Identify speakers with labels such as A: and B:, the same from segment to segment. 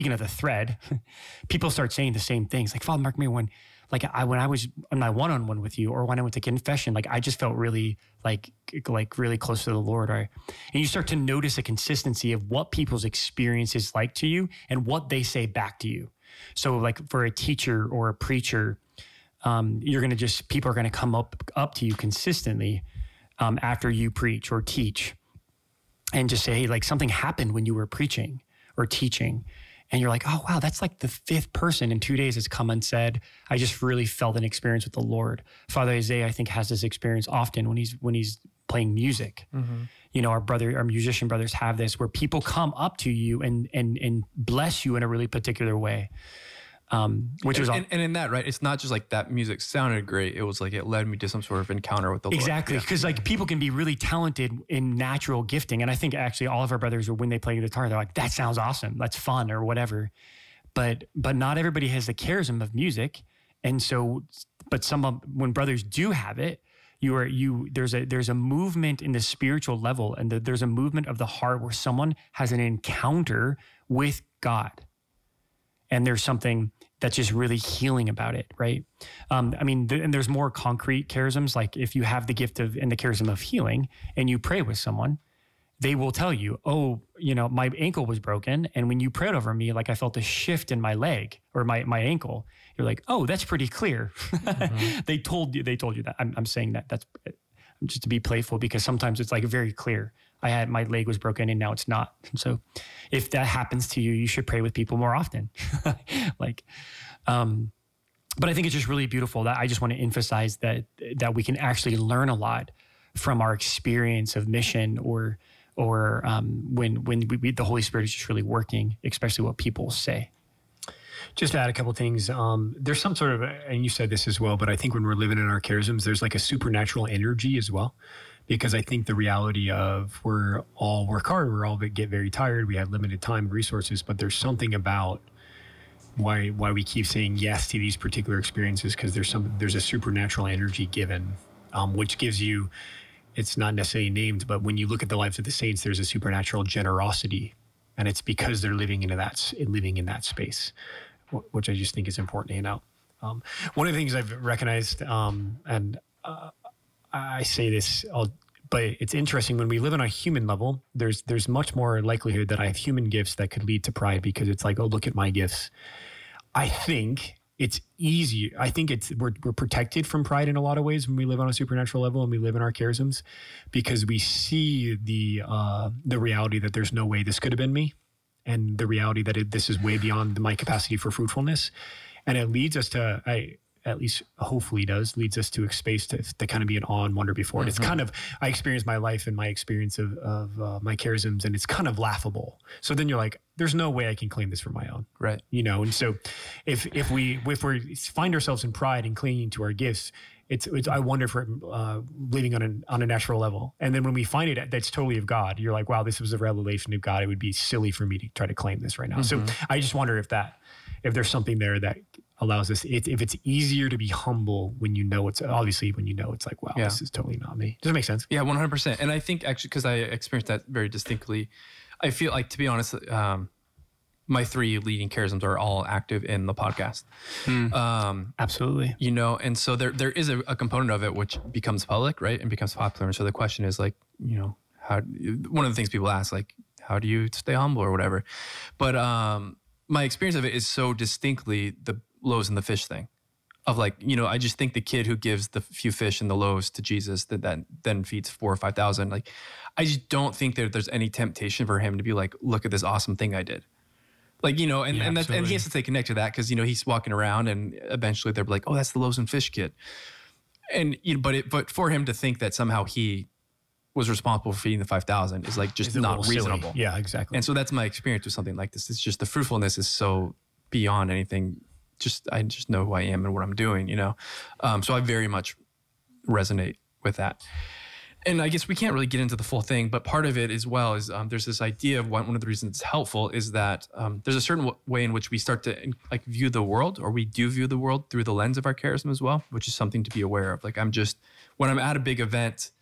A: speaking of the thread, people start saying the same things. Like, Father Mark, when I was on my one-on-one with you, or when I went to confession, like I just felt really like really close to the Lord. Right? And you start to notice a consistency of what people's experience is like to you and what they say back to you. So like for a teacher or a preacher, people are going to come up to you consistently after you preach or teach and just say, hey, like something happened when you were preaching or teaching. And you're like, oh, wow, that's like the 5th person in 2 days has come and said, I just really felt an experience with the Lord. Father Isaiah, I think, has this experience often when he's playing music. Mm-hmm. Our musician brothers have this where people come up to you and bless you in a really particular way. Which was
B: and in that, right, it's not just like that music sounded great. It was like it led me to some sort of encounter with the Lord.
A: Exactly, because like people can be really talented in natural gifting, and I think actually all of our brothers, when they play guitar, they're like, that sounds awesome, that's fun, or whatever. But not everybody has the charism of music, and so, but when brothers do have it, there's a movement in the spiritual level, and there's a movement of the heart where someone has an encounter with God. And there's something that's just really healing about it, right? And there's more concrete charisms. Like if you have the gift and the charism of healing and you pray with someone, they will tell you, oh, my ankle was broken. And when you prayed over me, like I felt a shift in my leg or my ankle. You're like, oh, that's pretty clear. Mm-hmm. They told you that. I'm saying that. That's just to be playful, because sometimes it's like very clear. My leg was broken and now it's not. And so if that happens to you, you should pray with people more often. But I think it's just really beautiful that I just want to emphasize that we can actually learn a lot from our experience of mission or when the Holy Spirit is just really working, especially what people say.
C: Just to add a couple of things, there's some sort of, and you said this as well, but I think when we're living in our charisms, there's like a supernatural energy as well. Because I think the reality of we're all work hard, we're all get very tired, we have limited time and resources, but there's something about why we keep saying yes to these particular experiences, because there's a supernatural energy given, which gives you, it's not necessarily named, but when you look at the lives of the saints, there's a supernatural generosity, and it's because they're living in that space, which I just think is important to know. One of the things I've recognized, I say this, but it's interesting when we live on a human level, there's much more likelihood that I have human gifts that could lead to pride, because it's like, oh, look at my gifts. I think it's easier. I think we're protected from pride in a lot of ways when we live on a supernatural level and we live in our charisms, because we see the reality that there's no way this could have been me, and the reality that this is way beyond my capacity for fruitfulness, and it leads us to at least hopefully leads us to a space to kind of be in awe and wonder before it. Mm-hmm. It's kind of, I experienced my life and my experience of my charisms, and it's kind of laughable. So then you're like, there's no way I can claim this for my own.
B: Right.
C: And so if we find ourselves in pride and clinging to our gifts, it's I wonder if we're living on a natural level. And then when we find it, that's totally of God. You're like, wow, this was a revelation of God. It would be silly for me to try to claim this right now. Mm-hmm. So I just wonder if there's something there that allows us, if it's easier to be humble when it's like, wow, This is totally not me. Does it make sense?
B: Yeah, 100%. And I think actually, because I experienced that very distinctly, I feel like, to be honest, my 3 leading charisms are all active in the podcast.
A: Absolutely.
B: And so there is a component of it which becomes public, right? And becomes popular. And so the question is like, one of the things people ask, like, how do you stay humble or whatever? But my experience of it is so distinctly the loaves and the fish thing of like, I just think the kid who gives the few fish and the loaves to Jesus that then feeds 4,000 or 5,000. Like, I just don't think that there's any temptation for him to be like, look at this awesome thing I did. Like, and he has to stay connected to that, because, he's walking around and eventually they're like, oh, that's the loaves and fish kid. And, but for him to think that somehow he was responsible for feeding the 5,000 is like just not reasonable.
C: Silly. Yeah, exactly.
B: And so that's my experience with something like this. It's just the fruitfulness is so beyond anything. I just know who I am and what I'm doing, So I very much resonate with that. And I guess we can't really get into the full thing, but part of it as well is there's this idea of one of the reasons it's helpful is that there's a certain way in which we start to like view the world, or we do view the world through the lens of our charism as well, which is something to be aware of. Like when I'm at a big event,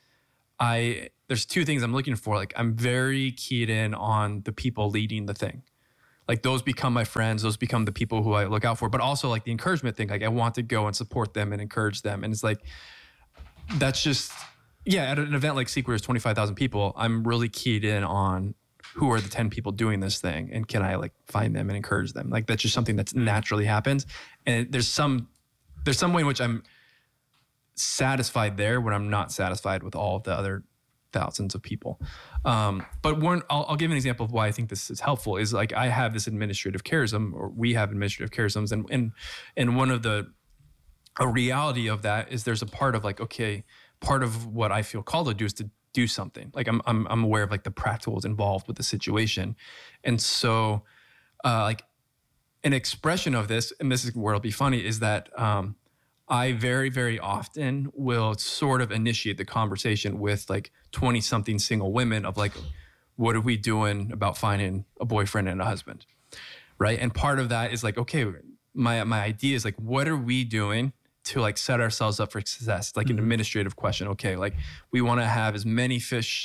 B: there's 2 things I'm looking for. Like, I'm very keyed in on the people leading the thing. like those become my friends. Those become the people who I look out for. But also like the encouragement thing, like I want to go and support them and encourage them. And it's like, that's just, yeah, at an event like Seek where there's 25,000 people, I'm really keyed in on who are the 10 people doing this thing, and can I like find them and encourage them? Like that's just something that's naturally happens. And there's some way in which I'm satisfied there when I'm not satisfied with all of the other thousands of people. But I'll give an example of why I think this is helpful is like I have this administrative charism, or we have administrative charisms, and one of a reality of that is there's a part of like, okay, part of what I feel called to do is to do something. Like I'm aware of like the practicals involved with the situation. And so like an expression of this, and this is where it'll be funny, is that I very, very often will sort of initiate the conversation with like 20 something single women of like, what are we doing about finding a boyfriend and a husband? Right. And part of that is like, okay, my idea is like, what are we doing to like set ourselves up for success? Like an administrative question. Okay. Like we want to have as many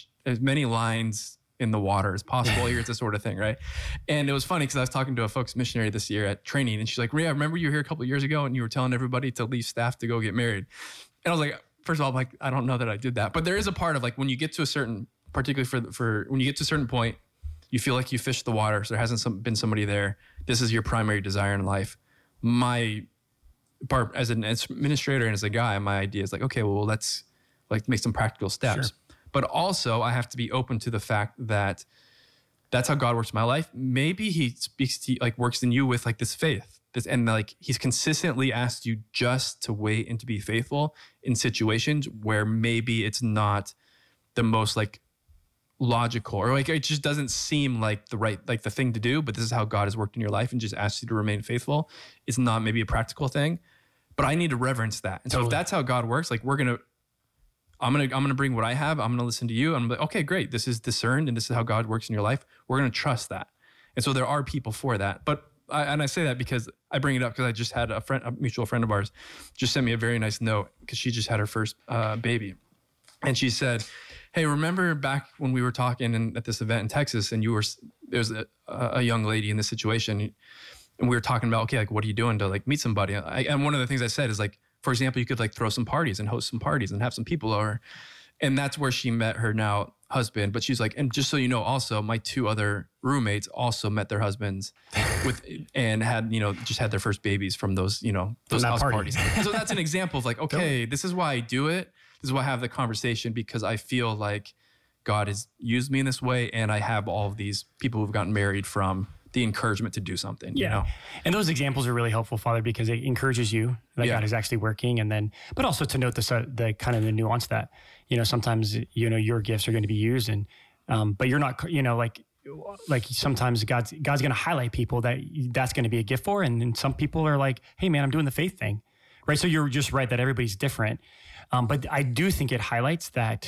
B: lines in the water as possible. Here's the sort of thing. Right. And it was funny because I was talking to a folks missionary this year at training, and she's like, Ria, I remember you were here a couple of years ago and you were telling everybody to leave staff to go get married. And I was like, first of all, I'm like, I don't know that I did that, but there is a part of like, when you get to a certain, particularly for when you get to a certain point, you feel like you fished the water. So there hasn't been somebody there. This is your primary desire in life. My part as an administrator and as a guy, my idea is like, okay, well, let's like make some practical steps. Sure. But also I have to be open to the fact that that's how God works in my life. Maybe he speaks to you, like works in you with like this faith, and like he's consistently asked you just to wait and to be faithful in situations where maybe it's not the most like logical, or like it just doesn't seem like the right, like the thing to do, but this is how God has worked in your life and just asks you to remain faithful. It's not maybe a practical thing, but I need to reverence that. And so if that's how God works, like I'm gonna bring what I have. I'm gonna listen to you. I'm like, okay, great. This is discerned, and this is how God works in your life. We're gonna trust that. And so there are people for that. But I say that because I bring it up because I just had a mutual friend of ours, just sent me a very nice note because she just had her first baby, and she said, "Hey, remember back when we were talking at this event in Texas, and there's a young lady in this situation, and we were talking about, okay, like what are you doing to like meet somebody?" And one of the things I said is like, for example, you could like throw some parties and host some parties and have some people over. And that's where she met her now husband. But she's like, and just so you know, also my 2 other roommates also met their husbands and had, just had their first babies from those, those house parties. So that's an example of like, okay, this is why I do it. This is why I have the conversation, because I feel like God has used me in this way. And I have all of these people who've gotten married from the encouragement to do something, you know?
A: And those examples are really helpful, Father, because it encourages you that God is actually working. And then, but also to note the kind of the nuance that, sometimes, your gifts are going to be used and, but you're not, like sometimes God's going to highlight people that's going to be a gift for. And then some people are like, hey man, I'm doing the faith thing. Right. So you're just right that everybody's different. But I do think it highlights that,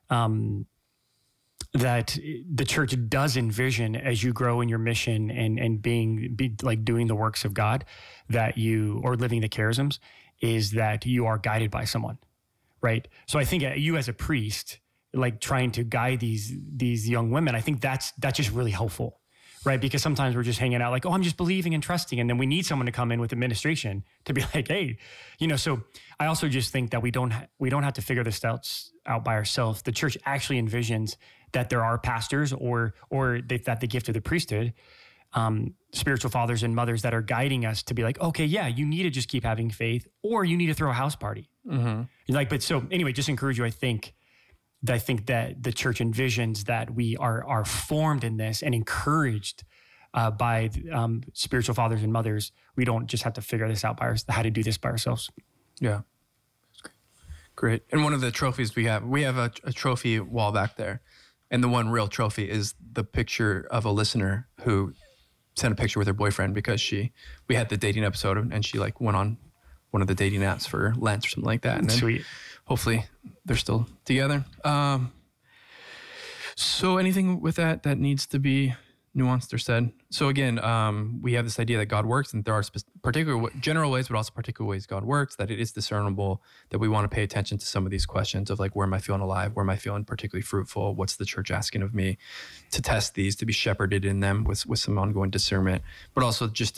A: that the church does envision as you grow in your mission and be like doing the works of God, or living the charisms, is that you are guided by someone, right? So I think you as a priest, like trying to guide these young women, I think that's just really helpful, right? Because sometimes we're just hanging out like, oh, I'm just believing and trusting. And then we need someone to come in with administration to be like, hey, so I also just think that we don't have to figure this out by ourselves. The church actually envisions that there are pastors or that the gift of the priesthood, spiritual fathers and mothers that are guiding us to be like, okay, yeah, you need to just keep having faith, or you need to throw a house party. Mm-hmm. But so anyway, just encourage you. I think that the church envisions that we are formed in this and encouraged by spiritual fathers and mothers. We don't just have to figure this out how to do this by ourselves.
B: Yeah. Great. And one of the trophies we have a trophy wall back there. And the one real trophy is the picture of a listener who sent a picture with her boyfriend because we had the dating episode and she like went on one of the dating apps for Lent or something like that. And then sweet. Hopefully they're still together. So anything with that needs to be nuanced or said. So again, we have this idea that God works, and there are particular general ways, but also particular ways God works, that it is discernible, that we want to pay attention to some of these questions of like, where am I feeling alive? Where am I feeling particularly fruitful? What's the church asking of me? To test these, to be shepherded in them with some ongoing discernment, but also just